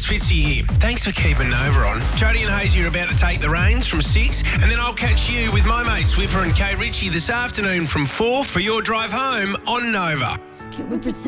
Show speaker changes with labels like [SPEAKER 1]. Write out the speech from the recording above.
[SPEAKER 1] it's Fitzy here. Thanks for keeping Nova on. Jody and Hazy are about to take the reins from 6, and then I'll catch you with my mates Whipper and Kay Ritchie this afternoon from 4 for your drive home on Nova.
[SPEAKER 2] Can we pretend